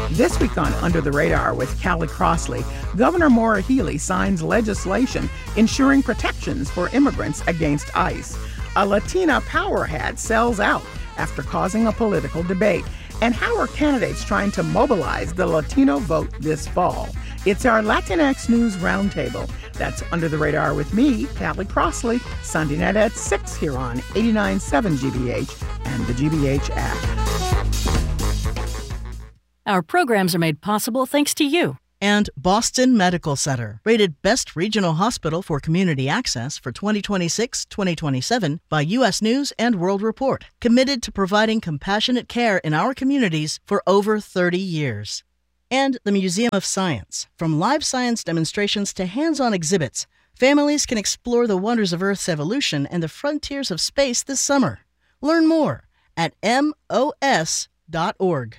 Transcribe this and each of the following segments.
This week on Under the Radar with Callie Crossley, Governor Maura Healey signs legislation ensuring protections for immigrants against ICE. A Latina power hat sells out after causing a political debate. And how are candidates trying to mobilize the Latino vote this fall? It's our Latinx News Roundtable. That's Under the Radar with me, Callie Crossley, Sunday night at 6 here on 89.7 GBH and the GBH app. Our programs are made possible thanks to you. And Boston Medical Center, rated Best Regional Hospital for Community Access for 2026-2027 by U.S. News and World Report. Committed to providing compassionate care in our communities for over 30 years. And the Museum of Science. From live science demonstrations to hands-on exhibits, families can explore the wonders of Earth's evolution and the frontiers of space this summer. Learn more at MOS.org.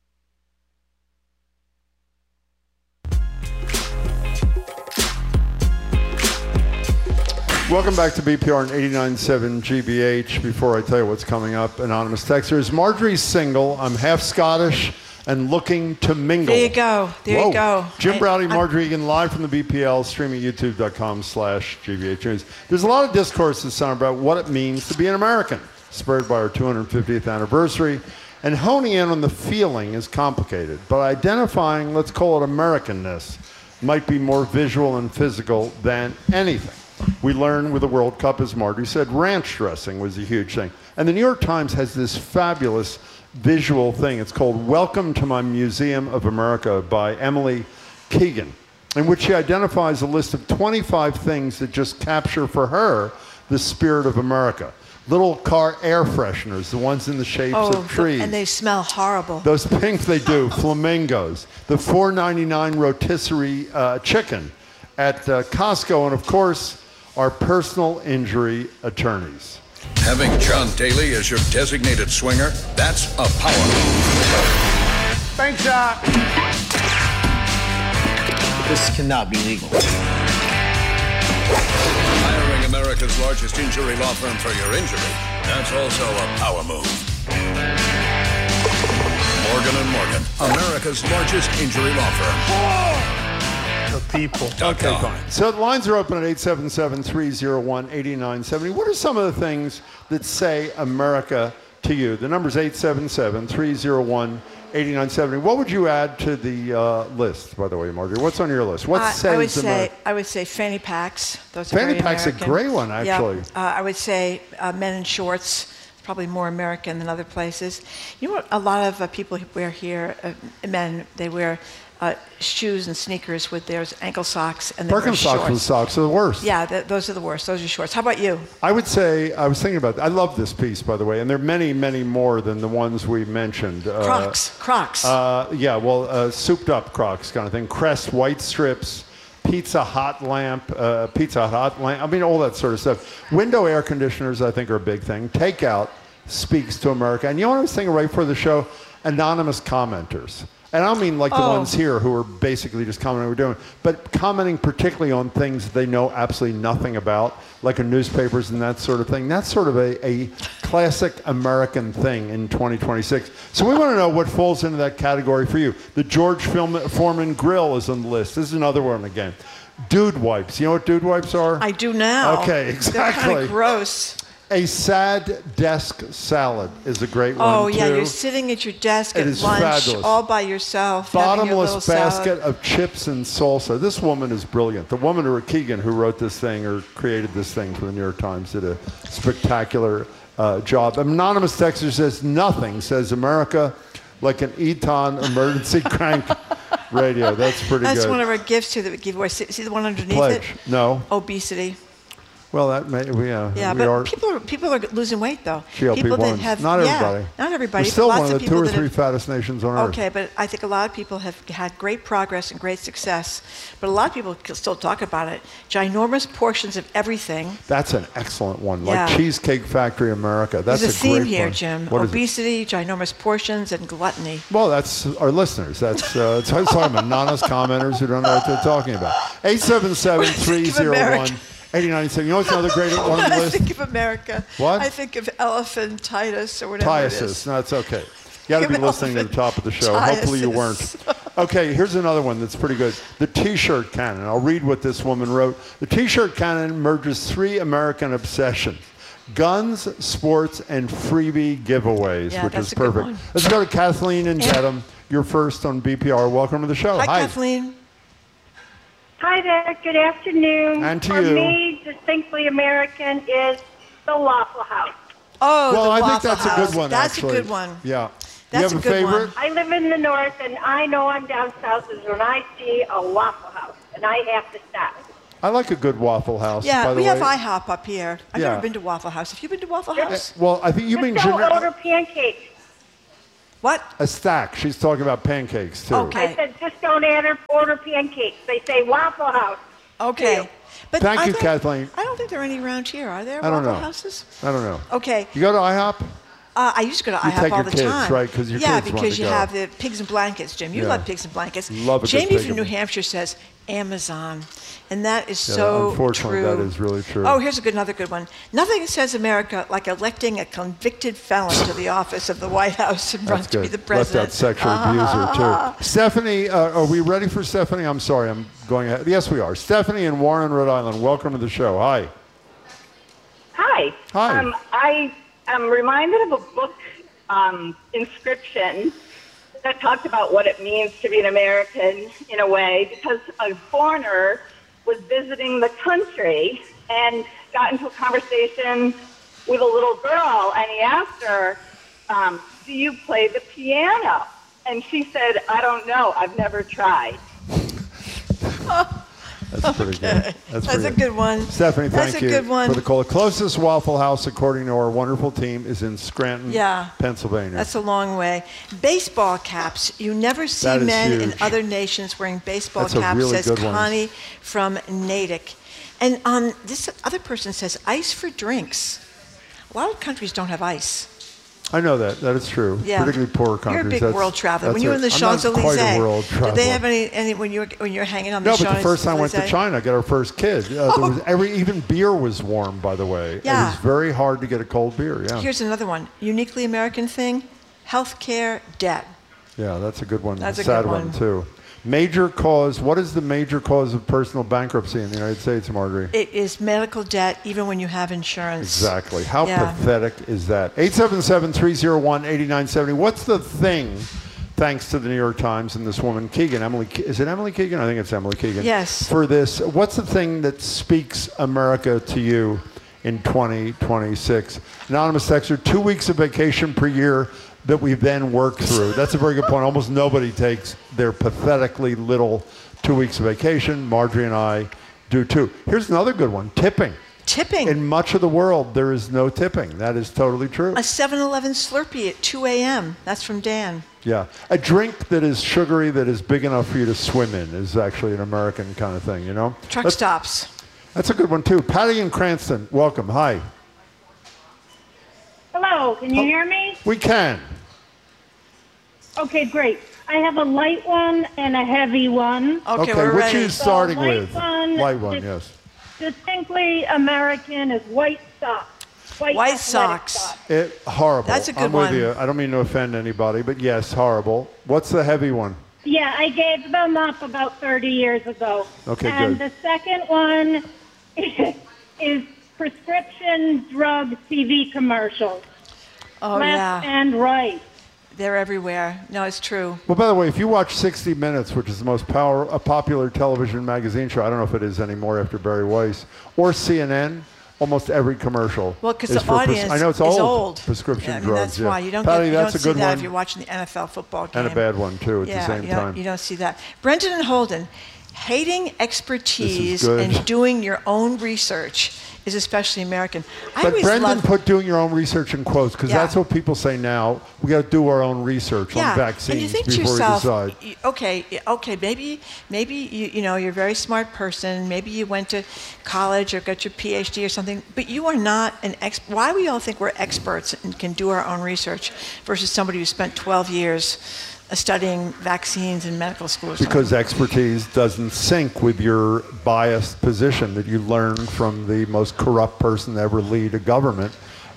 Welcome back to BPR and 89.7 GBH. Before I tell you what's coming up, anonymous texters. Marjorie's single. I'm half Scottish and looking to mingle. There you go. There you go. Jim Browdy, Marjorie Egan, live from the BPL, streaming at youtube.com/GBH News. There's a lot of discourse this summer about what it means to be an American, spurred by our 250th anniversary. And honing in on the feeling is complicated, but identifying, let's call it Americanness, might be more visual and physical than anything. We learned with the World Cup, as Marjorie said, ranch dressing was a huge thing. And the New York Times has this fabulous visual thing. It's called Welcome to My Museum of America by Emily Keegan, in which she identifies a list of 25 things that just capture for her the spirit of America. Little car air fresheners, the ones in the shapes of trees. And they smell horrible. Those pink, they do. Flamingos. The $4.99 rotisserie chicken at Costco. And, of course, our personal injury attorneys. Having John Daly as your designated swinger, that's a power move. Thanks, Jack. This cannot be legal. Hiring America's largest injury law firm for your injury, that's also a power move. Morgan & Morgan, America's largest injury law firm. People. Okay, fine. So the lines are open at 877-301-8970. What are some of the things that say America to you? The number's 877-301-8970. What would you add to the list, by the way, Marjorie? What's on your list? What says America? I would say fanny packs. Those are fanny very packs American. a great one, actually. Yeah. I would say men in shorts. Probably more American than other places. You know what a lot of people wear here, men, they wear shoes and sneakers with their ankle socks and they wear shorts. Birkenstocks with socks are the worst. Yeah, those are the worst. Those are shorts. How about you? I would say, I was thinking about that. I love this piece, by the way, and there are many, many more than the ones we mentioned. Crocs. Souped up Crocs kind of thing. Crest white strips. Pizza Hut lamp. I mean, all that sort of stuff. Window air conditioners, I think, are a big thing. Takeout speaks to America. And you know what I was thinking right before the show? Anonymous commenters. And I don't mean like the ones here who are basically just commenting what we're doing, but commenting particularly on things they know absolutely nothing about, like in newspapers and that sort of thing. That's sort of a classic American thing in 2026. So we want to know what falls into that category for you. The George Foreman grill is on the list. This is another one again. Dude wipes. You know what dude wipes are? I do now. Okay, exactly. They're kind of gross. A sad desk salad is a great one, Oh, yeah, too. you're sitting at your desk at lunch fabulous. all by yourself. Bottomless basket of chips and salsa. This woman is brilliant. The woman, Keegan, who wrote this thing or created this thing for the New York Times, did a spectacular job. Anonymous texter says, nothing says America like an Eton emergency crank radio. That's pretty good. That's one of our gifts here that we give away. See the one underneath Pledge. it? No. Obesity. Well, that may, yeah, but people are losing weight though. People that have not everybody. Not everybody. We're still lots one of the people 2 or 3 fattest nations on earth. Okay, but I think a lot of people have had great progress and great success. But a lot of people can still talk about it. Ginormous portions of everything. That's an excellent one. Yeah. Like Cheesecake Factory America. That's There's a theme great here, one. Jim. What Obesity, ginormous portions, and gluttony. Well, that's our listeners. That's it's talking about anonymous commenters who don't know what they're talking about. 877-301. 89. You know what's another great one on the list? I think of America. What? I think of elephantitis or whatever it is. No, it's okay. got to be listening to the top of the show. Hopefully you weren't. Okay, here's another one that's pretty good. The T-shirt canon. I'll read what this woman wrote. The T-shirt canon merges 3 American obsessions: guns, sports, and freebie giveaways, which is perfect. Let's go to Kathleen in Dedham. You're first on BPR. Welcome to the show. Hi, Kathleen. Hi there. Good afternoon. And to For you. me, distinctly American is the Waffle House. Oh, well, the I Waffle think that's House. a good one, That's actually. a good one. Yeah. That's you have a good favorite? one. I live in the north, and I know I'm down south is when I see a Waffle House, and I have to stop. I like a good Waffle House, Yeah, by the we way. have IHOP up here. I've Yeah. never been to Waffle House. Have you been to Waffle House? Well, I think you mean Just don't order pancakes. What? a stack. She's talking about pancakes, too. Okay. I said just don't order pancakes. They say Waffle House. Okay. But Thank are you, there- Kathleen. I don't think there are any around here. Are there I don't Waffle know. Houses? I don't know. Okay. You go to IHOP? I used to go to You IHOP take all your the kids, time. right? 'Cause your yeah, kids want because to you go. have the pigs and blankets, Jim. You Yeah. love pigs and blankets. Love a good Jamie pig from and- New Hampshire says Amazon, and that is Yeah, so unfortunately, true. that is really true. Oh, here's another good one. Nothing says America like electing a convicted felon to the office of the White House and run That's to be good. the Left president. out sexual abuser, too. Stephanie, are we ready for Stephanie? I'm sorry, I'm going ahead. Yes, we are. Stephanie in Warren, Rhode Island. Welcome to the show. Hi. Hi. Hi. I am reminded of a book inscription that talked about what it means to be an American in a way, because a foreigner was visiting the country and got into a conversation with a little girl, and he asked her, do you play the piano? And she said, I don't know. I've never tried. That's pretty good. That's pretty a good one. Stephanie, That's thank a you good one. for the call. The closest Waffle House, according to our wonderful team, is in Scranton, Yeah. Pennsylvania. That's a long way. Baseball caps. You never see That is men in huge. other nations wearing baseball That's a caps, really says good one. Connie from Natick. And this other person says ice for drinks. A lot of countries don't have ice. I know that. That is true. Yeah. Particularly poor countries. You're a big That's- world traveler. that's When you were it. in the I'm not Champs-Elysees, quite a world did traveler. they have any when you were hanging on the No, Champs-Elysees? but the first time I went to China, got our first kid. There was even beer was warm, by the way. Yeah. It was very hard to get a cold beer. Yeah. Here's another one. Uniquely American thing, healthcare debt. Yeah, that's a good one. That's a sad good one. too. Major cause. What is the major cause of personal bankruptcy in the United States, Marjorie? It is medical debt, even when you have insurance. Exactly. How Yeah. pathetic is that? 877-301-8970. What's the thing, thanks to the New York Times and this woman, Keegan, is it Emily Keegan? I think it's Emily Keegan. Yes. For this, what's the thing that speaks America to you in 2026? Anonymous texter, 2 weeks of vacation per year that we then work through. That's a very good point. Almost nobody takes their pathetically little 2 weeks of vacation. Marjorie and I do too. Here's another good one, tipping. Tipping. In much of the world, there is no tipping. That is totally true. A 7-Eleven Slurpee at 2 a.m. That's from Dan. Yeah. A drink that is sugary, that is big enough for you to swim in, is actually an American kind of thing, you know? Truck stops. That's a good one, too. Patty in Cranston, welcome. Hi. Hello, can you hear me? We can. Okay, great. I have a light one and a heavy one. Okay, we're which ready. are you starting light with? one, Light one, dis- yes. Distinctly American is white socks. White athletic socks. Horrible. That's a good I'm with one. you. I don't mean to offend anybody, but yes, horrible. What's the heavy one? Yeah, I gave them up about 30 years ago. Okay, and good. the second one is prescription drug TV commercials. Oh, Left yeah. and right. They're everywhere. No, it's true. Well, by the way, if you watch 60 Minutes, which is the most popular television magazine show, I don't know if it is anymore after Barry Weiss, or CNN, almost every commercial. Well, because is the for audience I know it's is old. Prescription Yeah, I mean, drugs. that's yeah. why. You don't, Patty, you don't that's a see good that one. if you're watching the NFL football game. And a bad one, too, at the same time. You don't see that. Brendan and Holden, hating expertise good. and doing your own research is especially American. I But always Brendan love, put doing your own research in quotes, because Yeah. that's what people say now. We got to do our own research on and vaccines you think to before yourself, we decide. okay, maybe you're a very smart person. Maybe you went to college or got your PhD or something, but you are not an expert. Why we all think we're experts and can do our own research versus somebody who spent 12 years studying vaccines in medical school or something? Because expertise doesn't sync with your biased position that you learn from the most corrupt person to ever lead a government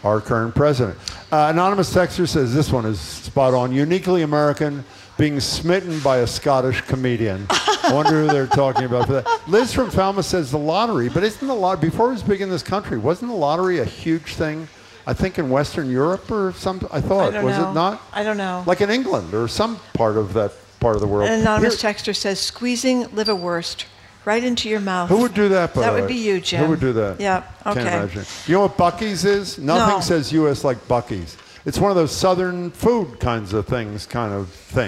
our current president. Anonymous texter says this one is spot on. Uniquely American, being smitten by a Scottish comedian. I wonder who they're talking about for that. Liz from Falmouth says the lottery, but isn't the lottery, before it was big in this country, wasn't the lottery a huge thing? I think in Western Europe or something, I thought. Was it not? I don't know. Like in England or some part of that part of the world. An anonymous texter says, squeezing liverwurst right into your mouth. Who would do that, by the way? That would be you, Jim. Who would do that? Yeah, okay. Can't imagine. You know what Buc-ee's is? Nothing says U.S. like Buc-ee's. It's one of those Southern food kinds of things, kind of thing.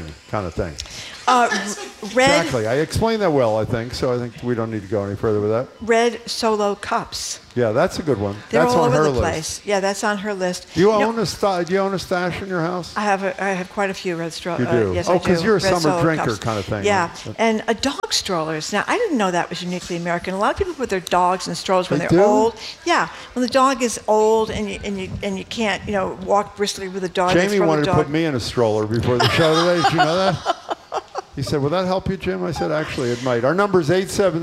Red, exactly. I explained that well, I think, so I think we don't need to go any further with that. Red Solo cups. Yeah, that's a good one. They're that's all on over her the list. place. Yeah, that's on her list. Do you own a stash in your house? I have quite a few red strollers. You do? Yes, oh, I do. because you're a Red summer Solo drinker cups. kind of thing. Yeah, right? and dog strollers. Now, I didn't know that was uniquely American. A lot of people put their dogs in strollers when They they're do? old. Yeah, when the dog is old and you can't walk briskly with the dog. Jamie wanted to put me in a stroller before the show today. Did you know that? He said, will that help you, Jim? I said, actually, it might. Our number is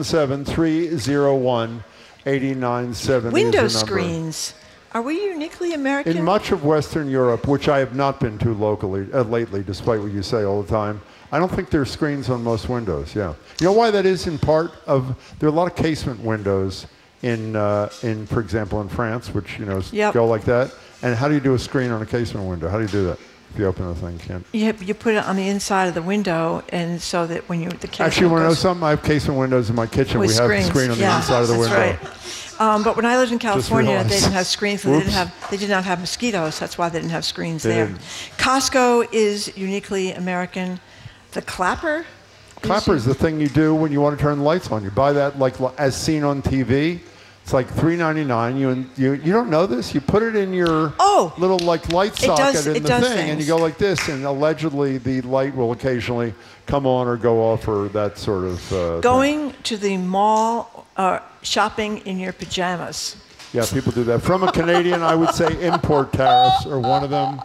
877-301-8970. Window screens. Are we uniquely American? In much of Western Europe, which I have not been to lately, despite what you say all the time, I don't think there are screens on most windows, yeah. You know why that is in part of, there are a lot of casement windows in for example, in France, which, go like that. And how do you do a screen on a casement window? How do you do that? If you open the thing, can't. You put it on the inside of the window, and so that when the casement actually, you want to know something? I have casement windows in my kitchen. We have a screen on the inside of the window. Right. But when I lived in California, they didn't have screens. They did not have mosquitoes. That's why they didn't have screens there. Costco is uniquely American. The clapper. Clapper is the thing you do when you want to turn the lights on. You buy that like as seen on TV. It's like $3.99. You don't know this? You put it in your little light socket in the thing, and you go like this, and allegedly the light will occasionally come on or go off or that sort of Going to the mall, shopping in your pajamas. Yeah, people do that. From a Canadian, I would say import tariffs are one of them.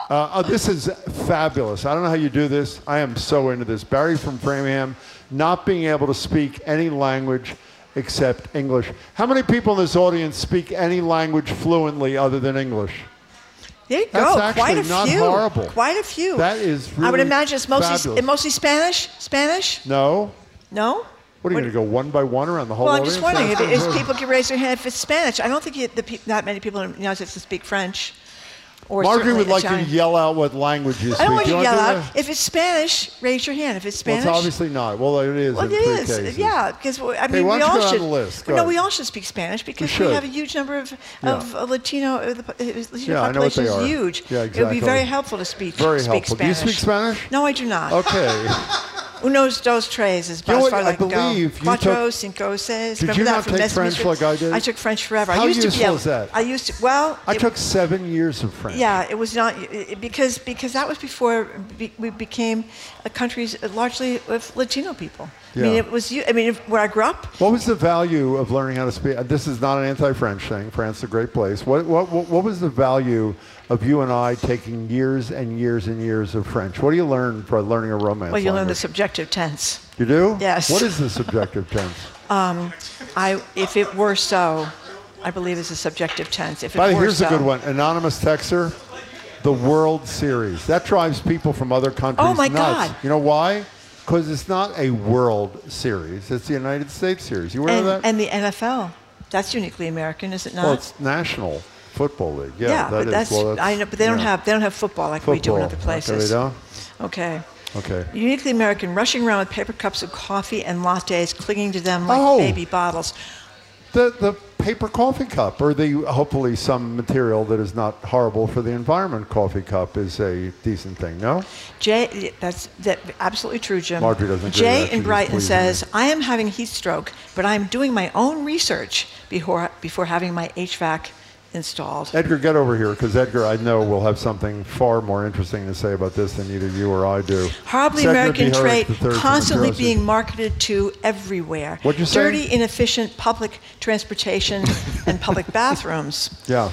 This is fabulous. I don't know how you do this. I am so into this. Barry from Framingham, not being able to speak any language except English. How many people in this audience speak any language fluently other than English? There you That's go. actually Quite a not few. horrible. Quite a few. That is really I would imagine it's mostly fabulous. Spanish? No. No? What are you going to go one by one around the whole audience? audience? Well, I'm just wondering if people can raise their hand if it's Spanish. I don't think that many people in the United States speak French. Or Marjorie would like Italian. you to yell out what language you speak. I don't want you to yell out. That? If it's Spanish, raise your hand. If it's Spanish. Well, it's obviously not. Well, it is in 3 cases. Yeah, because we all should. We all should speak Spanish because we have a huge number of Latino. The population is huge. Yeah, exactly. It would be very helpful to speak Spanish. Do you speak Spanish? No, I do not. Okay. Unos, dos, tres is about as far as I can go. Cuatro, cinco, seis. Did you not take French like I did? I took French forever. How useful is that? I used to. I took 7 years of French. Yeah, it was not because that was before we became a country largely with Latino people. Yeah. I mean, it was. I mean, where I grew up. What was the value of learning how to speak? This is not an anti-French thing. France is a great place. What was the value of you and I taking years and years and years of French? What do you learn for learning a Romance Well, you learn the language? subjective tense. You do? Yes. What is the subjective tense? If it were so, I believe it's a subjective tense. If it By the way, were here's so. a good one. Anonymous texter, the World Series. That drives people from other countries Oh, my nuts. God. You know why? Because it's not a World Series. It's the United States Series. You aware of that? And the NFL. That's uniquely American, is it not? Well, it's National Football League. Yeah, but that's, I know, but they don't have football like we do in other places. Okay, they don't? Okay. Okay. Uniquely American, rushing around with paper cups of coffee and lattes, clinging to them like baby bottles. The paper coffee cup, or hopefully some material that is not horrible for the environment. Coffee cup is a decent thing, no? Jay, that's absolutely true, Jim. Marjorie doesn't agree. Jay in Brighton says, I am having heat stroke, but I'm doing my own research before having my HVAC installed. Edgar, get over here, because Edgar, I know, will have something far more interesting to say about this than either you or I do. Horribly Cedric American Beharic trait, III from constantly New Jersey. being marketed to everywhere. What'd you say? Dirty, inefficient public transportation and public bathrooms. Yeah.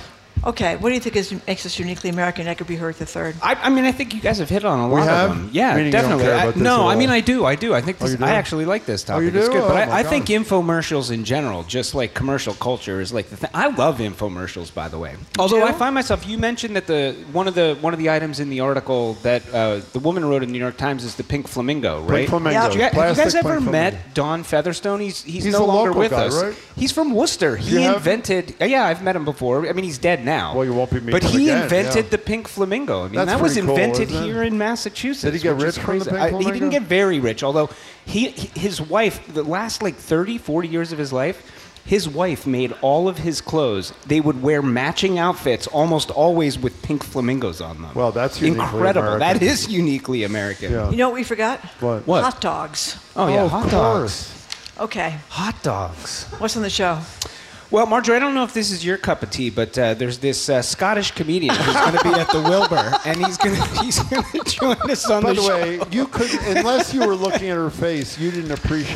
Okay, what do you think makes us uniquely American? Edgar B. Hurd III. I mean, I think you guys have hit on a lot have? of them. Yeah, Meaning you don't definitely. care about this at No, I all? mean, I do. I think this, you do? I actually like this topic. you do? It's good. But Oh, my I think God. infomercials in general, just like commercial culture, is like the thing. I love infomercials, by the way. Although do? I find myself, you mentioned that one of the items in the article that the woman wrote in the New York Times is the pink flamingo, right? Pink flamingo. Yeah. Have you guys Plastic ever pink met flamingo. Don Featherstone? He's a no longer local with guy, us. right? He's from Worcester. He have? invented. Yeah, I've met him before. I mean, he's dead now. Well, you won't be meeting But him he again, invented yeah. the pink flamingo. I mean, That's that was pretty cool, invented isn't it? here in Massachusetts. Did he get which is rich from the crazy. pink He flamingo? didn't get very rich, although his wife, the last like 30, 40 years of his life, his wife made all of his clothes. They would wear matching outfits, almost always with pink flamingos on them. Well, that's uniquely incredible. American. That is uniquely American. Yeah. You know what we forgot? What? Hot dogs. Oh yeah, of hot course. dogs. Okay, Hot dogs. what's on the show? Well, Marjorie, I don't know if this is your cup of tea, but there's this Scottish comedian who's going to be at the Wilbur, and he's going to join us on By the the show. way, you couldn't, unless you were looking at her face, you didn't appreciate